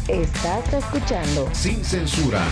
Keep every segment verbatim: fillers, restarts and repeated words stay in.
Estás escuchando Sin Censura.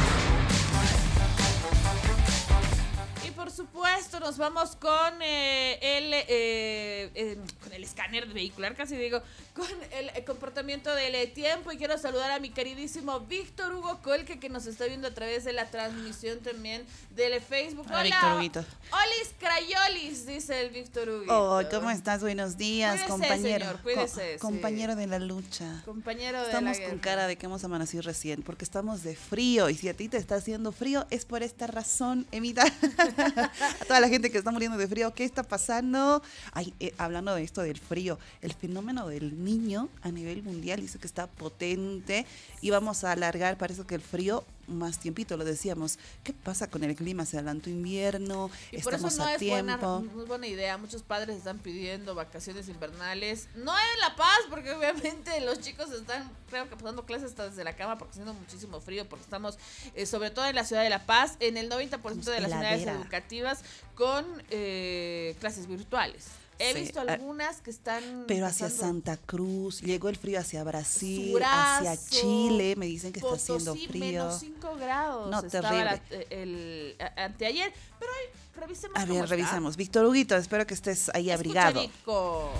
Y por supuesto nos vamos con eh, el eh, eh, con el escáner vehicular, casi digo, con el, el comportamiento del eh, tiempo. Y quiero saludar a mi queridísimo Víctor Hugo Colque, que nos está viendo a través de la transmisión también del Facebook. Hola, Hola, Víctor Huguito. Olis Crayolis, dice el Víctor Hugo. Oh, ¿cómo estás? Buenos días, Cuídese, compañero. señor, cuídese, Co- compañero de la lucha. Compañero de Estamos la con guerra. cara de que hemos amanecido recién, porque estamos de frío. Y si a ti te está haciendo frío, es por esta razón, Emita. A toda la gente que está muriendo de frío, ¿qué está pasando? Ay, eh, hablando de esto del frío, el fenómeno del niño a nivel mundial dice que está potente y vamos a alargar, parece que el frío más tiempito, lo decíamos. ¿Qué pasa con el clima? Se adelantó invierno, Y por estamos eso no a es buena, tiempo. no es buena idea. Muchos padres están pidiendo vacaciones invernales. No en La Paz, porque obviamente los chicos están, creo que pasando clases hasta desde la cama porque está haciendo muchísimo frío, porque estamos, eh, sobre todo en la ciudad de La Paz, en el noventa por ciento de las unidades Heladera. educativas con eh, clases virtuales. He Sí, visto algunas que están Pero hacia pasando- Santa Cruz, llegó el frío hacia Brasil, Surazo, hacia Chile, me dicen que está Potosí, haciendo frío. menos cinco grados. No, estaba terrible. la- el, a- anteayer, pero hoy revisemos A cómo ver, está. revisamos. Víctor Huguito, espero que estés ahí abrigado. Escucha, Vico.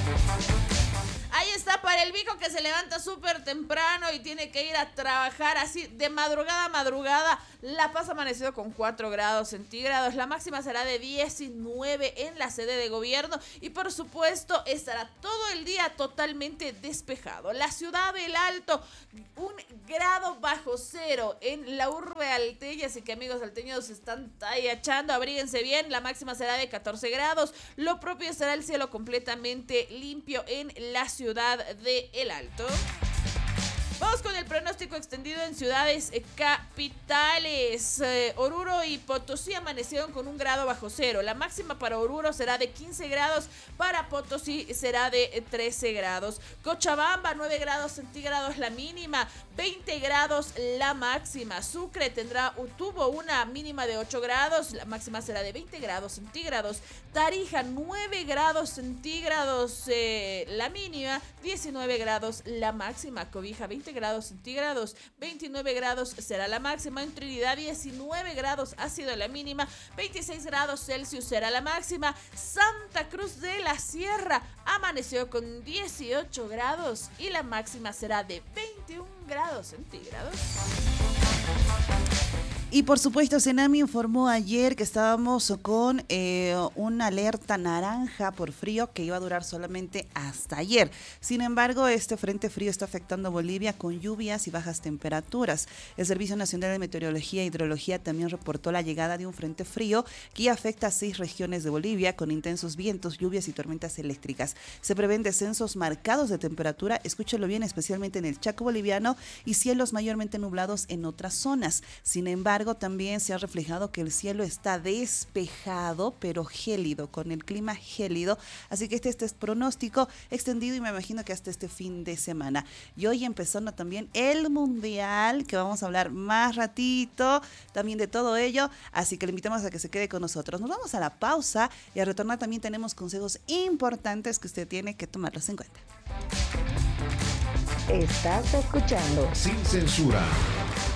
Ahí está para el Vico, que se levanta súper temprano y tiene que ir a trabajar así de madrugada a madrugada. La Paz ha amanecido con cuatro grados centígrados. La máxima será de diecinueve en la sede de gobierno. Y por supuesto estará todo el día totalmente despejado. La ciudad del Alto, un grado bajo cero en la urbe alteña. Así que, amigos alteños, se están tallachando. Abríguense bien. La máxima será de catorce grados. Lo propio será el cielo completamente limpio en la ciudad de El Alto. Vamos con el pronóstico extendido en ciudades eh, capitales. Eh, Oruro y Potosí amanecieron con un grado bajo cero. La máxima para Oruro será de quince grados, para Potosí será de eh, trece grados. Cochabamba, nueve grados centígrados la mínima, veinte grados la máxima. Sucre tendrá, tuvo una mínima de ocho grados, la máxima será de veinte grados centígrados. Tarija, nueve grados centígrados eh, la mínima, diecinueve grados la máxima. Cobija, veinte grados centígrados, veintinueve grados será la máxima. En Trinidad, diecinueve grados ha sido la mínima, veintiséis grados Celsius será la máxima. Santa Cruz de la Sierra amaneció con dieciocho grados y la máxima será de veintiún grados centígrados. Y por supuesto, Senami informó ayer que estábamos con eh, una alerta naranja por frío que iba a durar solamente hasta ayer. Sin embargo, este frente frío está afectando a Bolivia con lluvias y bajas temperaturas. El Servicio Nacional de Meteorología e Hidrología también reportó la llegada de un frente frío que afecta a seis regiones de Bolivia con intensos vientos, lluvias y tormentas eléctricas. Se prevén descensos marcados de temperatura, escúchelo bien, especialmente en el Chaco boliviano, y cielos mayormente nublados en otras zonas. Sin embargo, también se ha reflejado que el cielo está despejado, pero gélido, con el clima gélido. Así que este, este es pronóstico extendido y me imagino que hasta este fin de semana. Y hoy empezando también el Mundial, que vamos a hablar más ratito también de todo ello. Así que le invitamos a que se quede con nosotros. Nos vamos a la pausa y al retornar también tenemos consejos importantes que usted tiene que tomarlos en cuenta. Estás escuchando Sin Censura.